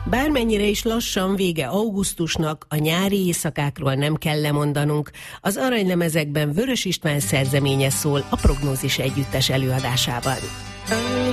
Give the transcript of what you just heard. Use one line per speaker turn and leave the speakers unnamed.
Bármennyire is lassan vége augusztusnak, a nyári éjszakákról nem kell lemondanunk. Az aranylemezekben Vörös István szerzeménye szól a Prognózis együttes előadásában.